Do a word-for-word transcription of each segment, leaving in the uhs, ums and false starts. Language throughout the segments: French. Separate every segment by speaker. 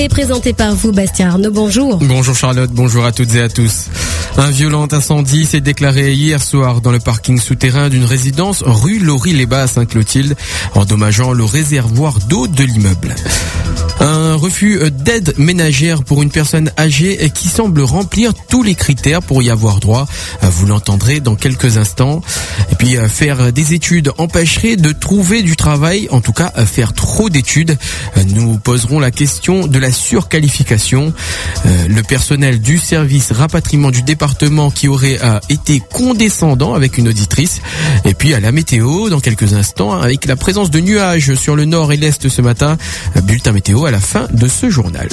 Speaker 1: Et présenté par vous, Bastien Arnaud, bonjour.
Speaker 2: Bonjour Charlotte, bonjour à toutes et à tous. Un violent incendie s'est déclaré hier soir dans le parking souterrain d'une résidence rue Laurie-les-Bas à Sainte-Clotilde, endommageant le réservoir d'eau de l'immeuble. Un refus d'aide ménagère pour une personne âgée qui semble remplir tous les critères pour y avoir droit. Vous l'entendrez dans quelques instants. Et puis faire des études empêcherait de trouver du travail, en tout cas faire trop d'études. Nous poserons la question de la surqualification. Le personnel du service rapatriement du département qui aurait été condescendant avec une auditrice. Et puis à la météo dans quelques instants avec la présence de nuages sur le nord et l'est ce matin. Bulletin météo à la fin de ce journal.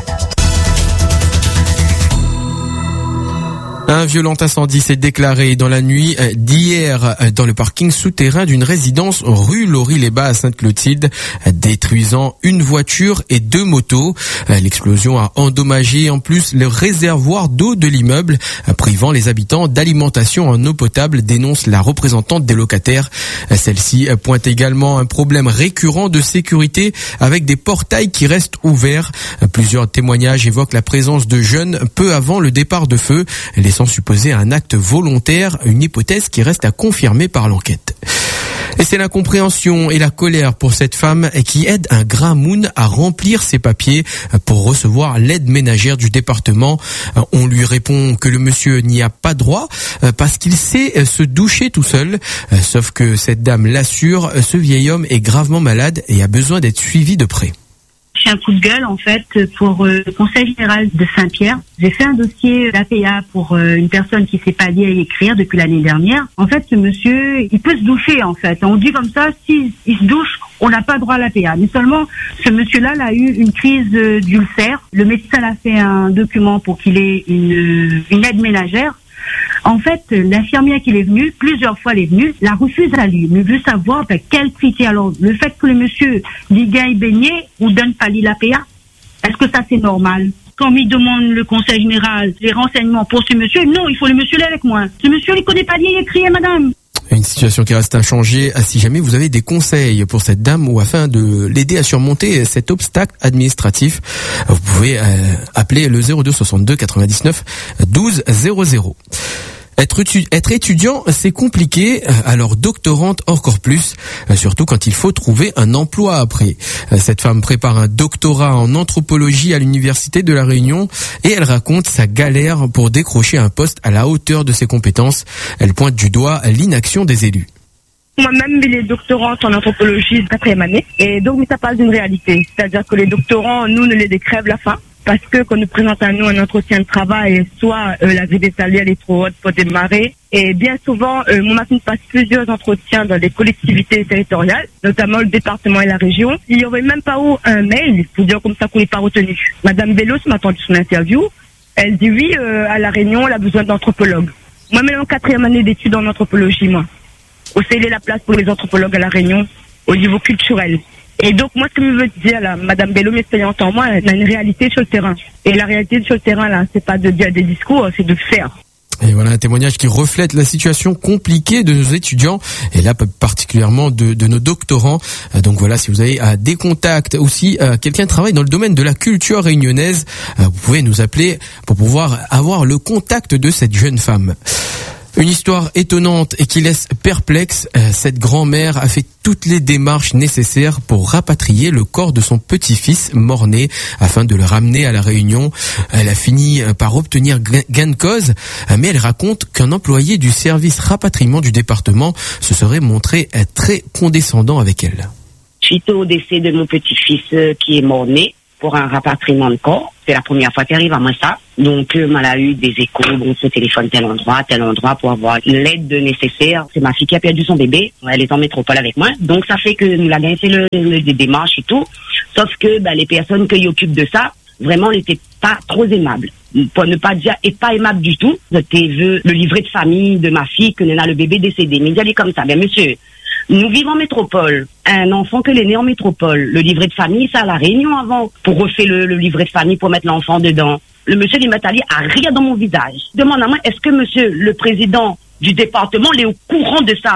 Speaker 2: Un violent incendie s'est déclaré dans la nuit d'hier dans le parking souterrain d'une résidence rue Laurie-les-Bas à Sainte-Clotilde, détruisant une voiture et deux motos. L'explosion a endommagé en plus le réservoir d'eau de l'immeuble, privant les habitants d'alimentation en eau potable, dénonce la représentante des locataires. Celle-ci pointe également un problème récurrent de sécurité avec des portails qui restent ouverts. Plusieurs témoignages évoquent la présence de jeunes peu avant le départ de feu, laissant supposer un acte volontaire, une hypothèse qui reste à confirmer par l'enquête. Et c'est l'incompréhension et la colère pour cette femme qui aide un Gramoun à remplir ses papiers pour recevoir l'aide ménagère du département. On lui répond que le monsieur n'y a pas droit parce qu'il sait se doucher tout seul. Sauf que cette dame l'assure, ce vieil homme est gravement malade et a besoin d'être suivi de près.
Speaker 3: J'ai un coup de gueule en fait pour euh, le Conseil général de Saint-Pierre. J'ai fait un dossier d'A P A pour euh, une personne qui s'est pas liée à écrire depuis l'année dernière. En fait, ce monsieur, il peut se doucher en fait. On dit comme ça, s'il il se douche, on n'a pas droit à l'A P A. Mais seulement, ce monsieur-là, il a eu une crise euh, d'ulcère. Le médecin a fait un document pour qu'il ait une, une aide ménagère. En fait, l'infirmière qui est venue, plusieurs fois elle est venue, la refuse à lui. Mais veut savoir ben, quel critère. Alors, le fait que le monsieur dit gagne baigné ou donne pas l'A P A, est-ce que ça c'est normal? Quand il demande le conseil général les renseignements pour ce monsieur, non, il faut le monsieur là avec moi. Ce monsieur, il connaît pas bien écrire, madame.
Speaker 2: Une situation qui reste inchangée. Si jamais vous avez des conseils pour cette dame ou afin de l'aider à surmonter cet obstacle administratif, vous pouvez euh, appeler le zéro deux soixante-deux quatre-vingt-dix-neuf douze zéro zéro. Être, être étudiant, c'est compliqué, alors doctorante encore plus, surtout quand il faut trouver un emploi après. Cette femme prépare un doctorat en anthropologie à l'université de La Réunion et elle raconte sa galère pour décrocher un poste à la hauteur de ses compétences. Elle pointe du doigt l'inaction des élus.
Speaker 4: Moi-même, il est doctorante en anthropologie de quatrième année et donc ça parle d'une réalité. C'est-à-dire que les doctorants, nous, ne les décrèvent la faim. Parce que quand nous présente à nous un entretien de travail, soit euh, la grille des salaires est trop haute pour démarrer, et bien souvent, euh, mon machine passe plusieurs entretiens dans des collectivités territoriales, notamment le département et la région. Il n'y aurait même pas eu un mail pour dire comme ça qu'on n'est pas retenu. Madame Bello, ce matin, de son interview, elle dit oui, euh, à la Réunion, elle a besoin d'anthropologues. Moi, maintenant, quatrième année d'études en anthropologie, moi. Où c'est la place pour les anthropologues à la Réunion au niveau culturel. Et donc, moi, ce que je veux dire, là, Madame Bello, m'expérience en moi, elle a une réalité sur le terrain. Et la réalité sur le terrain, là, c'est pas de dire des discours, c'est de faire.
Speaker 2: Et voilà un témoignage qui reflète la situation compliquée de nos étudiants et là particulièrement de, de nos doctorants. Donc voilà, si vous avez euh, des contacts aussi, euh, quelqu'un travaille dans le domaine de la culture réunionnaise, euh, vous pouvez nous appeler pour pouvoir avoir le contact de cette jeune femme. Une histoire étonnante et qui laisse perplexe. Cette grand-mère a fait toutes les démarches nécessaires pour rapatrier le corps de son petit-fils mort-né afin de le ramener à La Réunion. Elle a fini par obtenir gain de cause, mais elle raconte qu'un employé du service rapatriement du département se serait montré très condescendant avec elle.
Speaker 5: Suite au décès de mon petit-fils qui est mort-né, pour un rapatriement de corps. C'est la première fois qu'il arrive à moi ça. Donc, euh, elle a eu des échos, bon, ce téléphone tel endroit, tel endroit pour avoir l'aide nécessaire. C'est ma fille qui a perdu son bébé. Elle est en métropole avec moi. Donc, ça fait que nous avons fait le, le, des démarches et tout. Sauf que, bah, les personnes qui occupent de ça, vraiment, n'étaient pas trop aimables. Pour ne pas dire, et pas aimable du tout. C'était le livret de famille de ma fille, que a le bébé décédé. Mais il dit comme ça, ben, monsieur, nous vivons en métropole. Un enfant que l'est né en métropole. Le livret de famille, ça à La Réunion avant. Pour refaire le, le livret de famille pour mettre l'enfant dedans. Le monsieur du Matali a rien dans mon visage. Demande à moi, est-ce que monsieur le président du département est au courant de ça?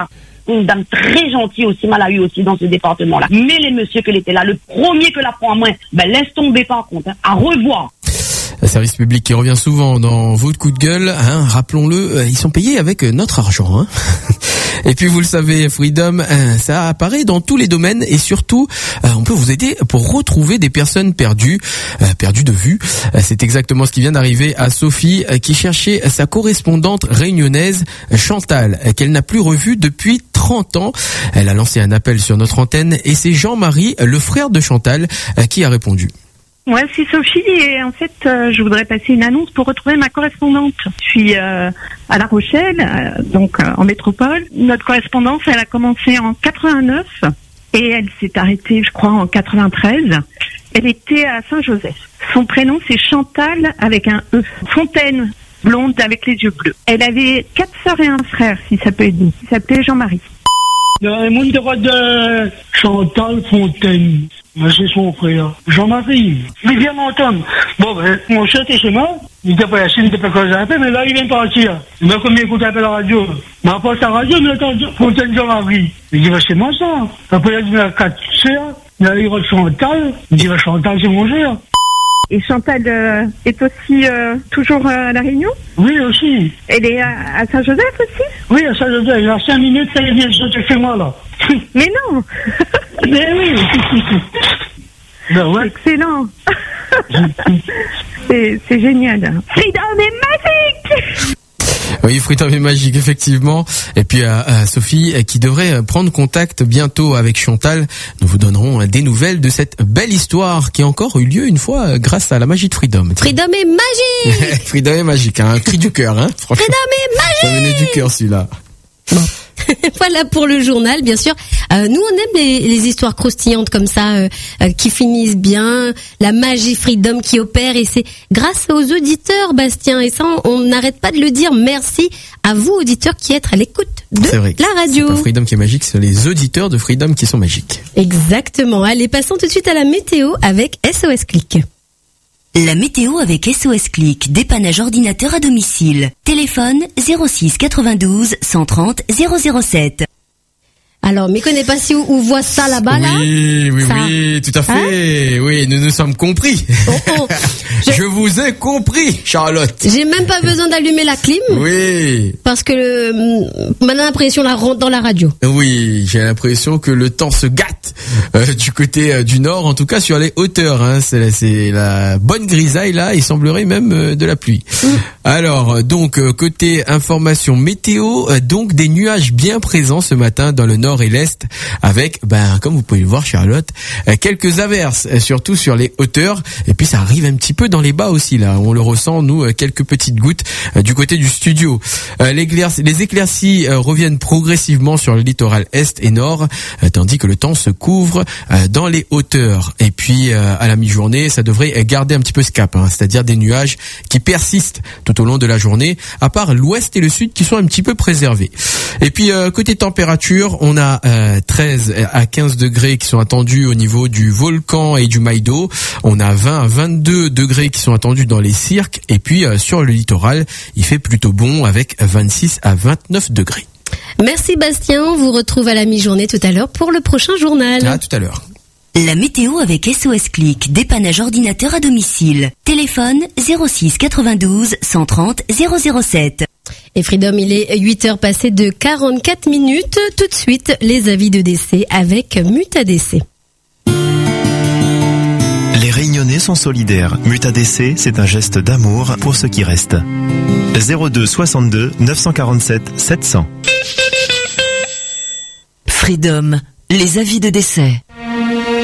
Speaker 5: une dame très gentille aussi, mal a eu aussi dans ce département-là. Mais les messieurs qui étaient là, le premier que la prend en main, ben laisse tomber par contre, hein. À revoir.
Speaker 2: Un service public qui revient souvent dans votre coup de gueule, hein, rappelons-le, ils sont payés avec notre argent. Hein. Et puis vous le savez, Freedom, ça apparaît dans tous les domaines et surtout, on peut vous aider pour retrouver des personnes perdues, perdues de vue. C'est exactement ce qui vient d'arriver à Sophie, qui cherchait sa correspondante réunionnaise, Chantal, qu'elle n'a plus revue depuis trente ans. Elle a lancé un appel sur notre antenne et c'est Jean-Marie, le frère de Chantal, qui a répondu.
Speaker 6: Ouais, c'est Sophie et en fait, euh, je voudrais passer une annonce pour retrouver ma correspondante. Je suis euh, à La Rochelle, euh, donc euh, en métropole. Notre correspondance, elle a commencé en quatre-vingt-neuf et elle s'est arrêtée, je crois, en quatre-vingt-treize. Elle était à Saint-Joseph. Son prénom, c'est Chantal avec un E. Fontaine, blonde avec les yeux bleus. Elle avait quatre sœurs et un frère, si ça peut aider. Il s'appelait Jean-Marie.
Speaker 7: Le monde de Chantal Fontaine. C'est son frère. Jean-Marie. Il vient m'entendre. Bon, ben, mon chat était chez moi. Il était pas là, il était pas causé un peu, mais là, il vient de partir. Il m'a comme il écoute un peu la radio. Mais après sa radio, il entend Fontaine Jean-Marie. Il dit, bah, c'est moi ça. Après, il a dit, il a quatre sœurs. Il a eu Chantal. Il dit, bah, Chantal, c'est mon gère.
Speaker 6: Et Chantal euh, est aussi euh, toujours euh, à La Réunion?
Speaker 7: Oui, aussi.
Speaker 6: Elle est à, à Saint-Joseph aussi?
Speaker 7: Oui, à Saint-Joseph. Il y a cinq minutes, ça vient de chez moi, là.
Speaker 6: Mais non.
Speaker 7: Mais oui. Ben ouais.
Speaker 6: Excellent. c'est, c'est génial. Freedom est magique.
Speaker 2: Oui, Freedom est magique, effectivement. Et puis euh, euh, Sophie, euh, qui devrait prendre contact bientôt avec Chantal. Nous vous donnerons euh, des nouvelles de cette belle histoire qui a encore eu lieu une fois euh, grâce à la magie de Freedom.
Speaker 1: Freedom est magique.
Speaker 2: Freedom est magique, hein, un cri du cœur, hein. Franchement,
Speaker 1: Freedom est magique.
Speaker 2: Ça venait du cœur, celui-là.
Speaker 1: Bon. Voilà pour le journal, bien sûr. Euh, nous, on aime les, les histoires croustillantes comme ça, euh, euh, qui finissent bien, la magie Freedom qui opère, et c'est grâce aux auditeurs, Bastien. Et ça, on n'arrête pas de le dire. Merci à vous, auditeurs, qui êtes à l'écoute de
Speaker 2: vrai,
Speaker 1: la radio.
Speaker 2: C'est pas Freedom qui est magique, c'est les auditeurs de Freedom qui sont magiques.
Speaker 1: Exactement. Allez, passons tout de suite à la météo avec S O S Click.
Speaker 8: La météo avec S O S Click, dépannage ordinateur à domicile. Téléphone zéro six quatre-vingt-douze cent trente zéro zéro sept.
Speaker 1: Alors, mais connais pas si où, où voit ça là-bas, là?
Speaker 2: Oui, oui,
Speaker 1: ça.
Speaker 2: oui, tout à fait. Hein? Oui, nous nous sommes compris.
Speaker 1: Oh, oh. Je...
Speaker 2: Je vous ai compris, Charlotte.
Speaker 1: J'ai même pas besoin d'allumer la clim.
Speaker 2: Oui.
Speaker 1: Parce que euh, on a l'impression la rentre dans la radio.
Speaker 2: Oui, j'ai l'impression que le temps se gâte euh, du côté euh, du nord, en tout cas sur les hauteurs. Hein. C'est, la, c'est la bonne grisaille là. Il semblerait même euh, de la pluie. Mm. Alors, donc euh, côté information météo, euh, donc des nuages bien présents ce matin dans le nord et l'est, avec, ben, comme vous pouvez le voir, Charlotte, euh, quelques averses, euh, surtout sur les hauteurs. Et puis ça arrive un petit peu dans les bas aussi là. On le ressent nous, euh, quelques petites gouttes euh, du côté du studio. Euh, les, éclaircies, les éclaircies euh, reviennent progressivement sur le littoral est et nord, euh, tandis que le temps se couvre euh, dans les hauteurs. Et puis euh, à la mi-journée, ça devrait garder un petit peu ce cap, hein, c'est-à-dire des nuages qui persistent tout au long de la journée, à part l'ouest et le sud qui sont un petit peu préservés. Et puis euh, côté température, on a euh, treize à quinze degrés qui sont attendus au niveau du volcan et du Maïdo. On a vingt à vingt-deux degrés qui sont attendus dans les cirques. Et puis euh, sur le littoral, il fait plutôt bon avec vingt-six à vingt-neuf degrés.
Speaker 1: Merci Bastien, on vous retrouve à la mi-journée tout à l'heure pour le prochain journal.
Speaker 2: À tout à l'heure.
Speaker 8: La météo avec S O S Click, dépannage ordinateur à domicile. Téléphone zéro six quatre-vingt-douze cent trente zéro zéro sept.
Speaker 1: Et Freedom, il est huit heures passées de quarante-quatre minutes. Tout de suite, les avis de décès avec Mutadc.
Speaker 9: Les Réunionnais sont solidaires. Mutadc, c'est un geste d'amour pour ceux qui restent. zéro deux soixante-deux neuf cent quarante-sept sept cents.
Speaker 8: Freedom, les avis de décès.